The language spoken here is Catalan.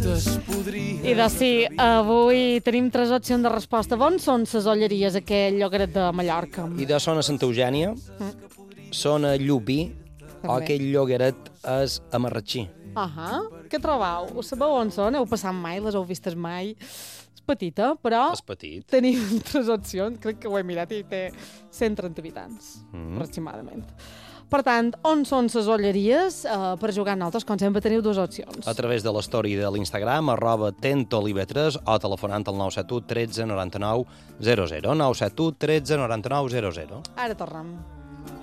I de sí, avui tenim 3 opcions de resposta. On són les Olleries, aquell llogaret de Mallorca? I de Sona Santa Eugènia, Sona Llupí, o aquell llogaret és a Marratxí. Què trobau? Ho sabeu on són? Heu passat mai? Les heu vistes mai? És petita, però És petit. tenim 3 opcions. Crec que ho he mirat i té 130 habitants, aproximadament. Per tant, on són les Olleries? Per jugar nosaltres, com sempre, teniu 2 opcions. A través de l'story de l'Instagram, @tentolive3 o telefonant al 971 13 99 00. 971 13 99 00. Ara tornem.